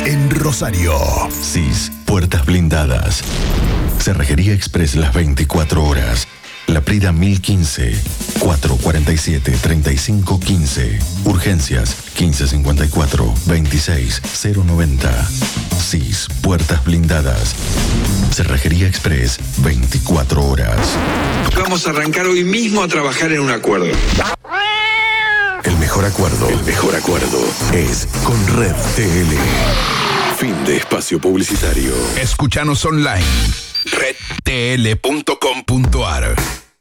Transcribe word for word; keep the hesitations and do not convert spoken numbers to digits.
en Rosario. S I S Puertas Blindadas. Cerrajería Express las veinticuatro horas. La Prida mil quince, cuatrocientos cuarenta y siete, treinta y cinco quince. Urgencias quince cincuenta y cuatro, veintiséis cero noventa. S I S Puertas Blindadas. Cerrajería Express veinticuatro horas. Vamos a arrancar hoy mismo a trabajar en un acuerdo. El mejor acuerdo, el mejor acuerdo es con Red T L. Fin de espacio publicitario. Escúchanos online. red t l punto com punto a r